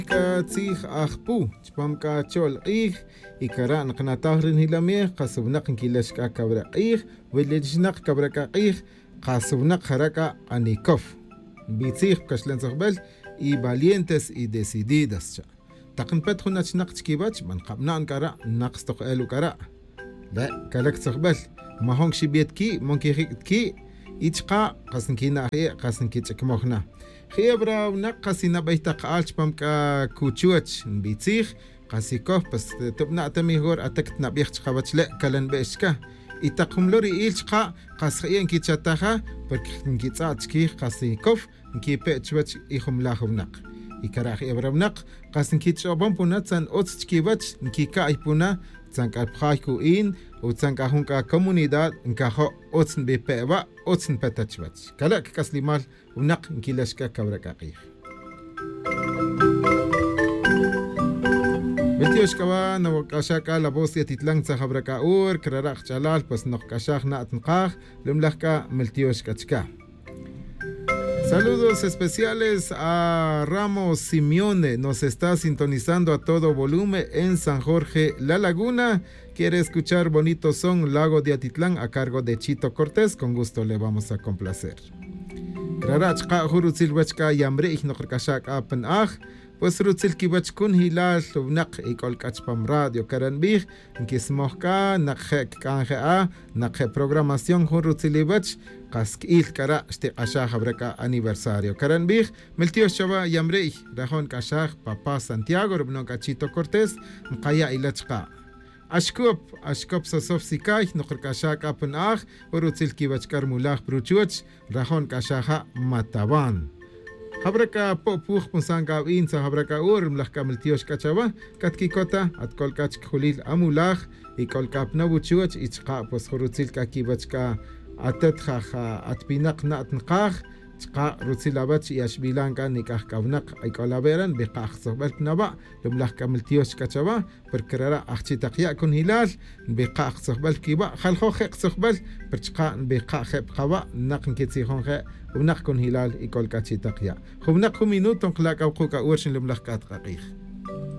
Tzig Ahpu, Chpamka Chol Ich, Ikaran Knatahrin Hilamir, Kasubnak Kilashka Kabra Ich, Villagnak Kabraka Ich, Kasubnak Haraka Anikov. Bitzig Kashlenzobel, y valientes y decididas. Takan Petrunach Nakchkibach, Man Kapnan Kara, Nakstok Elukara. La Kalak Sorbel, Mahong Shibietki, Monkey Ki, Ichka, Kasankina, Kasankich Mohna. خيبرا ونقصي نبيتا قالش بمكا كوتشوتش نبيتيخ قاسي كوف بس تبنا تمي هور اتكت نبيخش قبتش لا كلن باشكا يتقم لوري إيلشقا قاس خيان كي تشاتاخا برك نكي تساتشكي قاسي كوف نكي بيتشوتش إيخم لاخو بنق يكرا خيبرا بنق قاس نكي تشابون بونا تسان أوتشكي باتش نكي كاي بونا تسان كالبخايكو إين وتسان كاهونكا كومونيداد نكاخو أوتسن بيبا أوتسن بتاتشواتش كلاك كاسلي مال ونق نكيلاشكا كبركا قيخ بلتيوشكوا نوكاشاكا لابوسيا تتلانك تخبركا اور كراراخ جلال بس نوكاشاخ ناتنقاخ لملخكا ملتيوشكا تشكا. Saludos especiales a Ramos Simeone, nos está sintonizando a todo volumen en San Jorge, La Laguna. Quiere escuchar bonito son Lago de Atitlán a cargo de Chito Cortés, con gusto le vamos a complacer. Rarachka Hurutzil Bachka Yamre ich noch Kashak Apen Ach, pues Rutzil Kibachkun Hilal Nak Ikol Kachpam Radio Karanbich, Nkismohka, Nakhek Kangea, Nakhe Programación Hurutzilibach. قاسك إيل كرا اشتق أشاخ بركة aniversario كرنبيخ ملتيو شوا يمري رهون كشاخ بابا سانتياغو ربنو كاتشيتو كورتيس مقايا إلتشقا أشكوب سوسوف سيكايح نقر كشاك أبن آخ وروتسيل كي بچكر مولاخ بروچوچ رهون كشاخا ماتابان خبركا بوخ بنسان قاوين سا خبركا اور ملخكا ملتيوش كاتشوا كاتكي كوتا أتكول كاتشك خليل أمولاخ يكول كابنا بوچوچ إچقا بس خروتسيل كاكي بچكا أتتخا أتبينق نقاخ تقا روتسيلاباتش ياشبيلانكا نيكاخ كافنق أيكولابيران بقاخ صحبت نبا لملاخ كاملتيوش كاتشابا بركرارا أختي تقيا كون هلال بقاخ صحبت كيبا خلخو خيق صحبت برتقا بقاخ خيب قوا نقن كتسيخون خيق ونق كون هلال إيكول كاتشي تقيا خب نقو مينوت تنقلاك أو قوكا أورشن لملاخ كاتقاقيخ